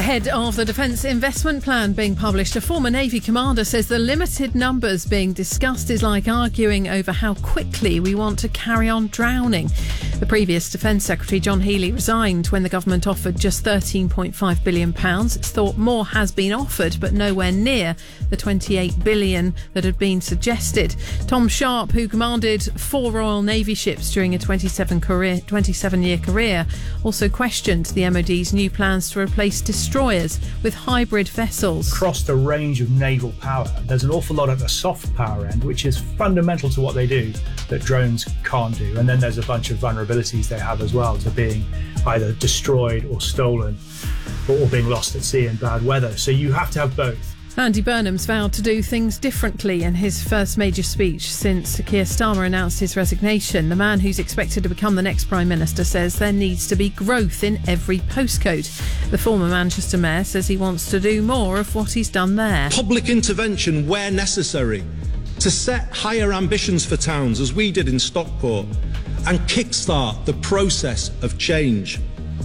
Ahead of the Defence Investment Plan being published, a former Navy commander says the limited numbers being discussed is like arguing over how quickly we want to carry on drowning. The previous Defence Secretary, John Healey, resigned when the government offered just £13.5 billion. It's thought more has been offered, but nowhere near the £28 billion that had been suggested. Tom Sharp, who commanded 4 Royal Navy ships during a 27-year career, also questioned the MOD's new plans to replace destroyers with hybrid vessels. Across the range of naval power, there's an awful lot at the soft power end, which is fundamental to what they do, that drones can't do. And then there's a bunch of vulnerabilities they have as well, to being either destroyed or stolen, or being lost at sea in bad weather. So you have to have both. Andy Burnham's vowed to do things differently in his first major speech since Keir Starmer announced his resignation. The man who's expected to become the next Prime Minister says there needs to be growth in every postcode. The former Manchester Mayor says he wants to do more of what he's done there. Public intervention where necessary to set higher ambitions for towns, as we did in Stockport, and kickstart the process of change.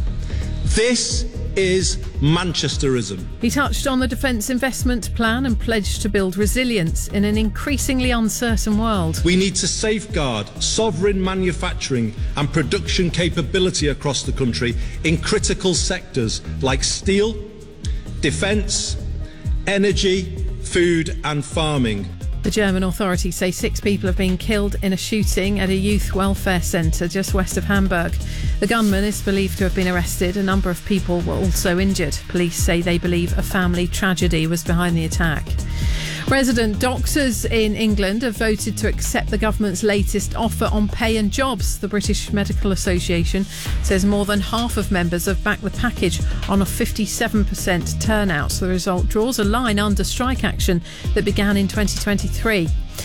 This is Manchesterism. He touched on the Defence Investment Plan and pledged to build resilience in an increasingly uncertain world. We need to safeguard sovereign manufacturing and production capability across the country in critical sectors like steel, defence, energy, food and farming. The German authorities say 6 people have been killed in a shooting at a youth welfare centre just west of Hamburg. The gunman is believed to have been arrested. A number of people were also injured. Police say they believe a family tragedy was behind the attack. Resident doctors in England have voted to accept the government's latest offer on pay and jobs. The British Medical Association says more than half of members have backed the package on a 57% turnout. So the result draws a line under strike action that began in 2023.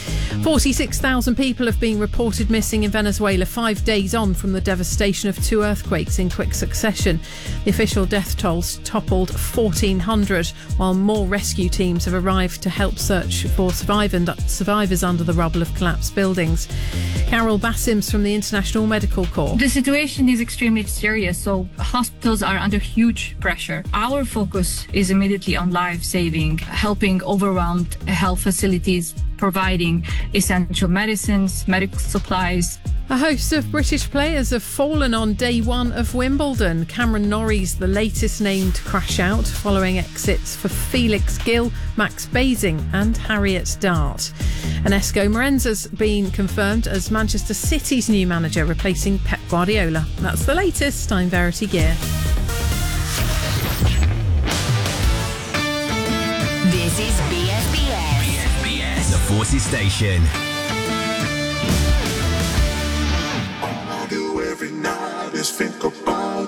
46,000 people have been reported missing in Venezuela 5 days on from the devastation of 2 earthquakes in quick succession. The official death tolls toppled 1,400, while more rescue teams have arrived to help search for survivors under the rubble of collapsed buildings. Carol Bassims from the International Medical Corps. The situation is extremely serious, so hospitals are under huge pressure. Our focus is immediately on life-saving, helping overwhelmed health facilities, providing essential medicines, medical supplies. A host of British players have fallen on day 1 of Wimbledon. Cameron Norrie's the latest name to crash out, following exits for Felix Gill, Max Basing and Harriet Dart. And Esco Morenza's been confirmed as Manchester City's new manager, replacing Pep Guardiola. That's the latest. I'm Verity Gear. This is BFBS, the Forces Station. All I do every night is think about